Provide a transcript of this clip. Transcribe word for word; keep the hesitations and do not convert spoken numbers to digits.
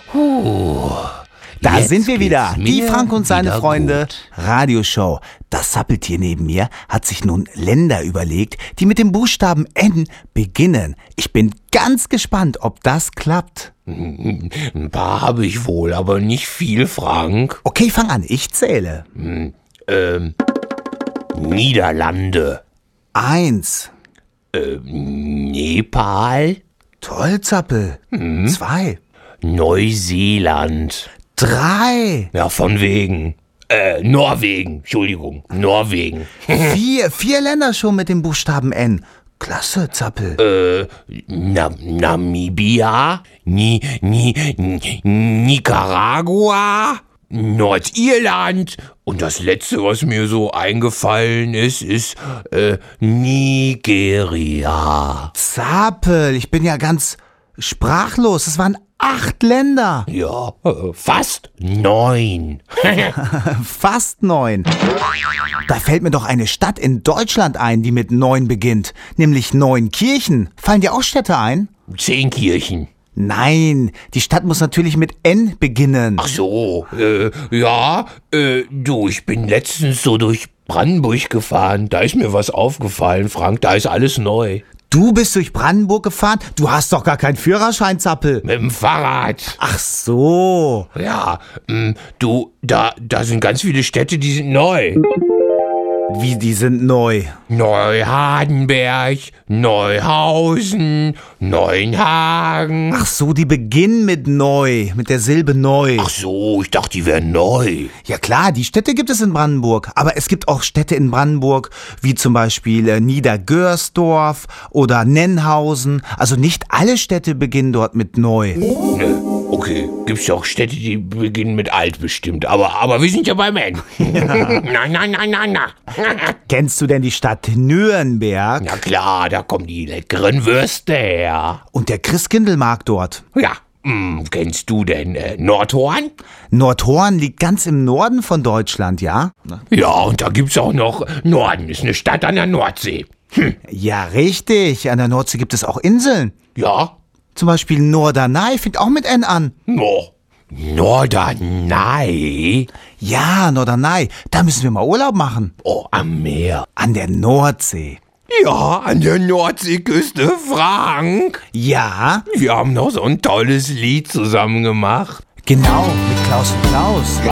Puh, Da jetzt sind wir wieder, geht's die mir Frank und seine wieder Freunde, gut. Radioshow. Das Sappeltier neben mir hat sich nun Länder überlegt, die mit dem Buchstaben N beginnen. Ich bin ganz gespannt, ob das klappt. Ein paar habe ich wohl, aber nicht viel, Frank. Okay, fang an, ich zähle. Ähm, Niederlande, Eins. Nepal, Toll, Zappel. Zwei. Neuseeland. Drei. Ja, von wegen. Äh, Norwegen, Entschuldigung, Norwegen. Vier. Vier Länder schon mit dem Buchstaben N. Klasse, Zappel. Äh, Na, Namibia, Ni, Ni, Ni, Nicaragua, Nordirland und das letzte, was mir so eingefallen ist, ist äh, Nigeria. Zappel, ich bin ja ganz sprachlos. Es waren acht Länder. Ja, äh, fast neun. Fast neun. Da fällt mir doch eine Stadt in Deutschland ein, die mit neun beginnt. Nämlich Neunkirchen. Fallen dir auch Städte ein? Zehn Kirchen. Nein, die Stadt muss natürlich mit N beginnen. Ach so, äh, ja, äh, du, ich bin letztens so durch Brandenburg gefahren. Da ist mir was aufgefallen, Frank, da ist alles neu. Du bist durch Brandenburg gefahren? Du hast doch gar keinen Führerschein, Zappel. Mit dem Fahrrad. Ach so. Ja, mh, du, da, da sind ganz viele Städte, die sind neu. Wie, die sind neu. Neuhardenberg, Neuhausen, Neuenhagen. Ach so, die beginnen mit neu, mit der Silbe neu. Ach so, ich dachte, die wären neu. Ja klar, die Städte gibt es in Brandenburg. Aber es gibt auch Städte in Brandenburg, wie zum Beispiel äh, Niedergörsdorf oder Nennhausen. Also nicht alle Städte beginnen dort mit neu. Ne, okay, gibt's ja auch Städte, die beginnen mit alt bestimmt. Aber, aber wir sind ja beim N. Nein, nein, nein, nein, nein. Kennst du denn die Stadt Nürnberg? Na klar, da kommen die leckeren Würste her. Und der Christkindlmarkt dort? Ja, mh, kennst du denn äh, Nordhorn? Nordhorn liegt ganz im Norden von Deutschland, ja? Ja, und da gibt's auch noch Norden, ist eine Stadt an der Nordsee. Hm. Ja, richtig. An der Nordsee gibt es auch Inseln. Ja, Zum Beispiel Norderney fängt auch mit N an. no. Norderney? Ja, Norderney. Da müssen wir mal Urlaub machen. Oh, am Meer. An der Nordsee. Ja, an der Nordseeküste, Frank. Ja, Wir haben noch so ein tolles Lied zusammen gemacht. genau. Mit Klaus und Klaus.